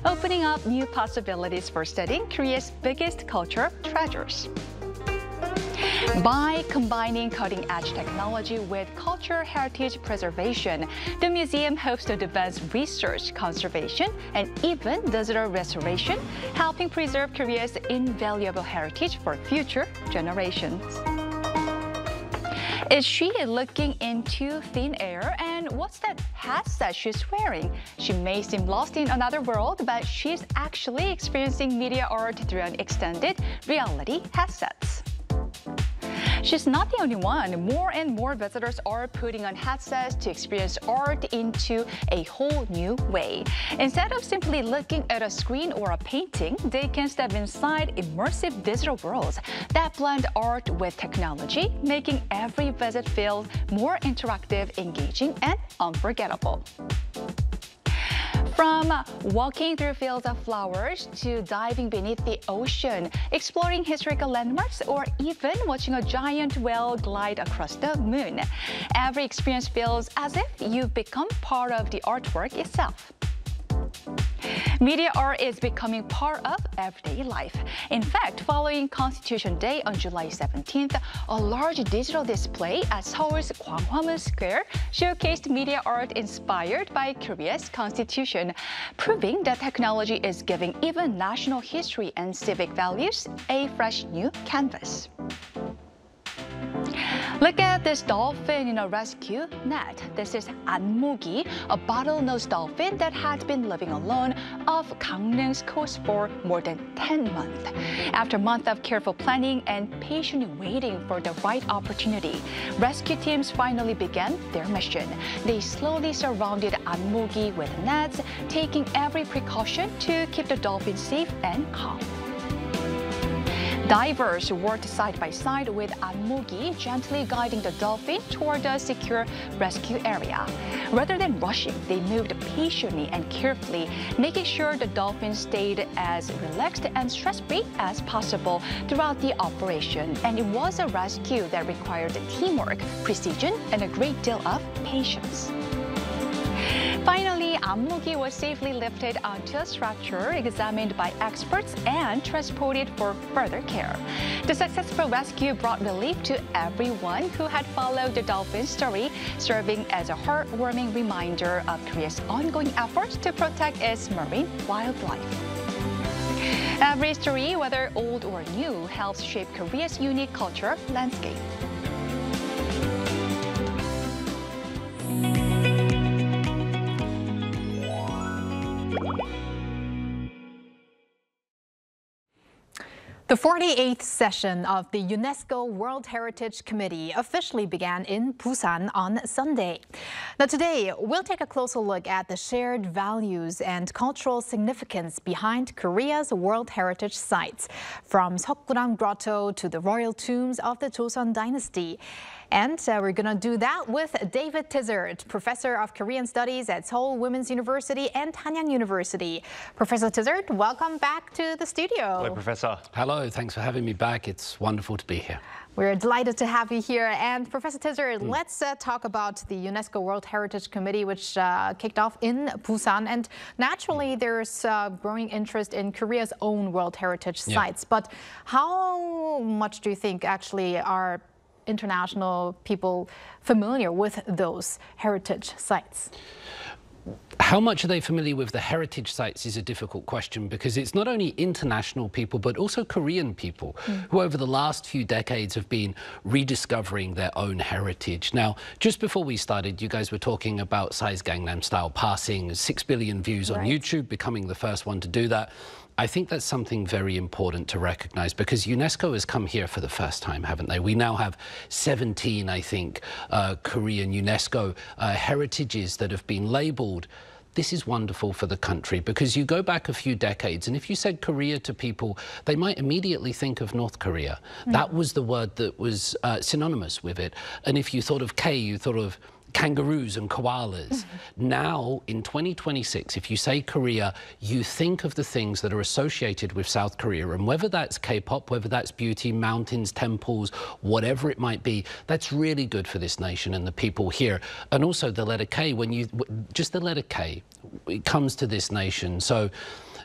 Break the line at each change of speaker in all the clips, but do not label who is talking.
opening up new possibilities for studying Korea's biggest cultural treasures. By combining cutting-edge technology with cultural heritage preservation, the museum hopes to advance research, conservation, and even digital restoration, helping preserve Korea's invaluable heritage for future generations. Is she looking into thin air? And what's that headset she's wearing? She may seem lost in another world, but she's actually experiencing media art through an extended reality headsets. She's not the only one. More and more visitors are putting on headsets to experience art into a whole new way. Instead of simply looking at a screen or a painting, they can step inside immersive digital worlds that blend art with technology, making every visit feel more interactive, engaging, and unforgettable. From walking through fields of flowers to diving beneath the ocean, exploring historical landmarks, or even watching a giant whale glide across the moon, every experience feels as if you've become part of the artwork itself. Media art is becoming part of everyday life. In fact, following Constitution Day on July 17th, a large digital display at Seoul's Gwanghwamun Square showcased media art inspired by Korea's Constitution, proving that technology is giving even national history and civic values a fresh new canvas. Look at this dolphin in a rescue net. This is Anmogi, a bottlenose dolphin that had been living alone off Gangneung's coast for more than 10 months. After months of careful planning and patiently waiting for the right opportunity, rescue teams finally began their mission. They slowly surrounded Anmogi with nets, taking every precaution to keep the dolphin safe and calm. Divers worked side by side with Anmogi, gently guiding the dolphin toward a secure rescue area. Rather than rushing, they moved patiently and carefully, making sure the dolphin stayed as relaxed and stress-free as possible throughout the operation. And it was a rescue that required teamwork, precision, and a great deal of patience. Finally, Anmogi was safely lifted onto a stretcher, examined by experts, and transported for further care. The successful rescue brought relief to everyone who had followed the dolphin's story, serving as a heartwarming reminder of Korea's ongoing efforts to protect its marine wildlife. Every story, whether old or new, helps shape Korea's unique cultural landscape.
The 48th session of the UNESCO World Heritage Committee officially began in Busan on Sunday. Now today, we'll take a closer look at the shared values and cultural significance behind Korea's World Heritage sites, from Seokguram Grotto to the royal tombs of the Joseon Dynasty. And we're going to do that with David Tizard, Professor of Korean Studies at Seoul Women's University and Hanyang University. Professor Tizard, welcome back to the studio.
Hello, Professor.
Hello, thanks for having me back. It's wonderful to be here.
We're delighted to have you here. And Professor Tizard, let's talk about the UNESCO World Heritage Committee, which kicked off in Busan. And naturally, there's growing interest in Korea's own World Heritage sites. But how much do you think actually are international people familiar with those heritage sites?
How much are they familiar with the heritage sites is a difficult question, because it's not only international people but also Korean people who over the last few decades have been rediscovering their own heritage. Now, just before we started, you guys were talking about Psy's Gangnam Style passing 6 billion views on YouTube, becoming the first one to do that. I think that's something very important to recognize, because UNESCO has come here for the first time, haven't they? We now have 17, I think, Korean UNESCO heritages that have been labeled. This is wonderful for the country, because you go back a few decades, and if you said Korea to people, they might immediately think of North Korea. That was the word that was synonymous with it. And if you thought of K, you thought of kangaroos and koalas. Now, in 2026, if you say Korea, you think of the things that are associated with South Korea. And whether that's K-pop, whether that's beauty, mountains, temples, whatever it might be, that's really good for this nation and the people here. And also the letter K, when you, just the letter K, it comes to this nation. So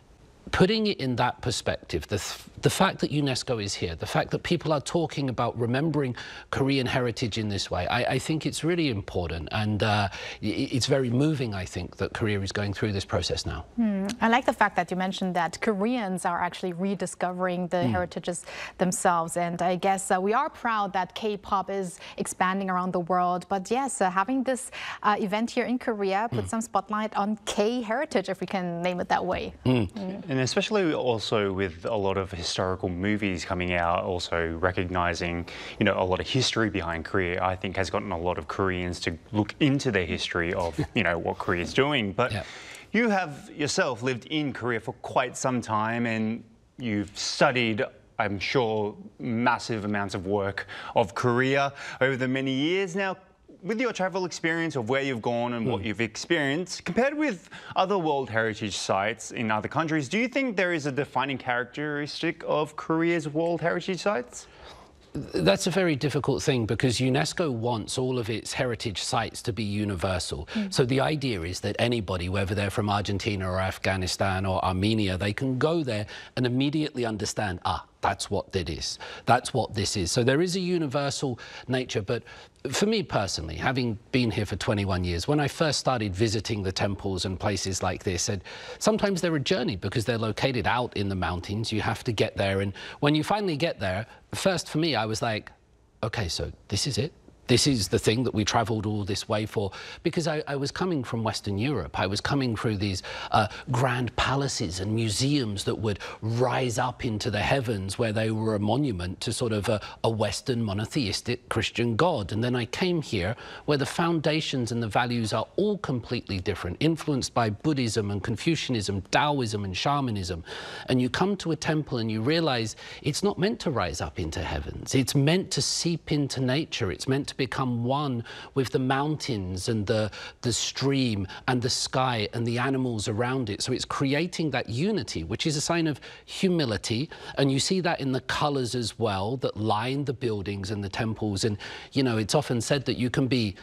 putting it in that perspective, the fact that UNESCO is here, the fact that people are talking about remembering Korean heritage in this way, I think it's really important, and it's very moving, I think, that Korea is going through this process now.
I like the fact that you mentioned that Koreans are actually rediscovering the heritages themselves, and I guess we are proud that K-pop is expanding around the world, but yes, having this event here in Korea put some spotlight on K-heritage, if we can name it that way.
And especially also with a lot of historical movies coming out, also recognizing, you know, a lot of history behind Korea, I think has gotten a lot of Koreans to look into their history of, you know, what Korea is doing. But you have yourself lived in Korea for quite some time, and you've studied, I'm sure, massive amounts of work of Korea over the many years now. With your travel experience of where you've gone and what you've experienced, compared with other World Heritage sites in other countries, do you think there is a defining characteristic of Korea's World Heritage sites?
That's a very difficult thing, because UNESCO wants all of its heritage sites to be universal. So the idea is that anybody, whether they're from Argentina or Afghanistan or Armenia, they can go there and immediately understand, that's what it is. That's what this is. So there is a universal nature. But for me personally, having been here for 21 years, when I first started visiting the temples and places like this, and sometimes they're a journey because they're located out in the mountains. You have to get there. And when you finally get there, first for me, I was like, okay, so this is it. This is the thing that we traveled all this way for, because I was coming from Western Europe. I was coming through these grand palaces and museums that would rise up into the heavens, where they were a monument to sort of a Western monotheistic Christian God. And then I came here where the foundations and the values are all completely different, influenced by Buddhism and Confucianism, Taoism and shamanism. And you come to a temple and you realize it's not meant to rise up into heavens. It's meant to seep into nature. It's meant to become one with the mountains and the stream and the sky and the animals around it. So it's creating that unity, which is a sign of humility. And you see that in the colors as well that line the buildings and the temples. And, you know, it's often said that you can be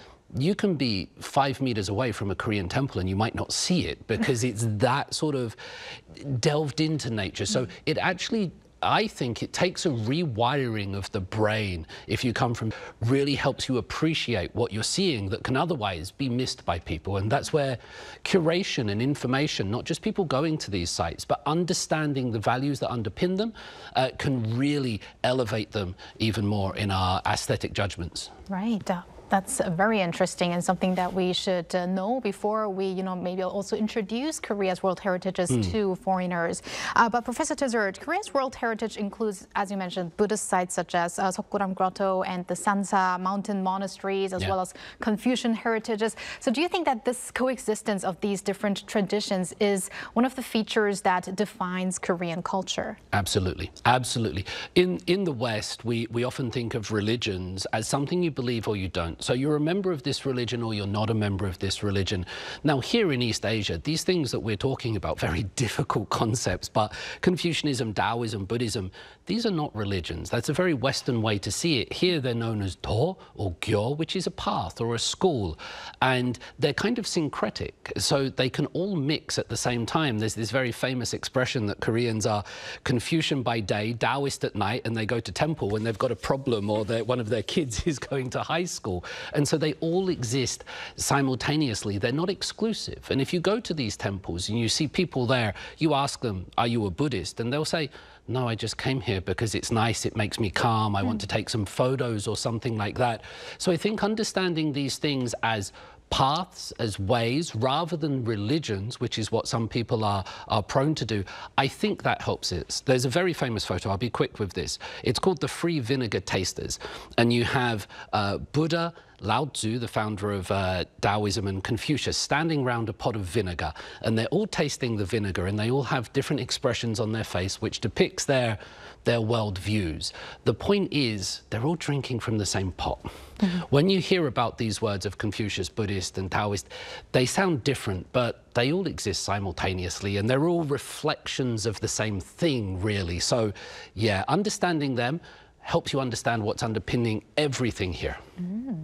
5 meters away from a Korean temple and you might not see it, because it's that sort of delved into nature. So it actually, I think it takes a rewiring of the brain, if you come from, really helps you appreciate what you're seeing that can otherwise be missed by people. And that's where curation and information, not just people going to these sites, but understanding the values that underpin them, can really elevate them even more in our aesthetic judgments.
Right. That's very interesting, and something that we should know before we, maybe also introduce Korea's World Heritages to foreigners. But Professor Tezert, Korea's World Heritage includes, as you mentioned, Buddhist sites such as Seokguram Grotto and the Sansa mountain monasteries, as well as Confucian heritages. So do you think that this coexistence of these different traditions is one of the features that defines Korean culture? Absolutely.
Absolutely. In the West, we often think of religions as something you believe or you don't. So you're a member of this religion or you're not a member of this religion. Now, here in East Asia, these things that we're talking about, very difficult concepts, but Confucianism, Taoism, Buddhism, these are not religions. That's a very Western way to see it. Here they're known as Do or Gyo, which is a path or a school. And they're kind of syncretic, so they can all mix at the same time. There's this very famous expression that Koreans are Confucian by day, Taoist at night, and they go to temple when they've got a problem or one of their kids is going to high school. And so they all exist simultaneously. They're not exclusive. And if you go to these temples and you see people there, you ask them, are you a Buddhist? And they'll say, no, I just came here because it's nice, it makes me calm, I want to take some photos or something like that. So I think understanding these things as paths, as ways, rather than religions, which is what some people are prone to do, I think that helps it. There's a very famous photo, I'll be quick with this. It's called the Free Vinegar Tasters. And you have Buddha, Lao Tzu, the founder of Taoism, and Confucius standing around a pot of vinegar. And they're all tasting the vinegar, and they all have different expressions on their face, which depicts their world views. The point is, they're all drinking from the same pot. When you hear about these words of Confucius, Buddhist and Taoist, they sound different, but they all exist simultaneously, and they're all reflections of the same thing, really. So, yeah, understanding them helps you understand what's underpinning everything here.